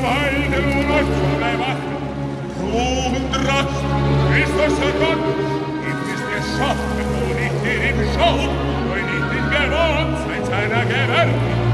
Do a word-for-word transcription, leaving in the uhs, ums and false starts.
Weide nur noch zu bewachen. Ruh und Rast, Christus hat Gott, gibt es dir Schaffen, wo nicht dir im Schaum, wo nicht in Gewohnt, seit seiner Gewalt,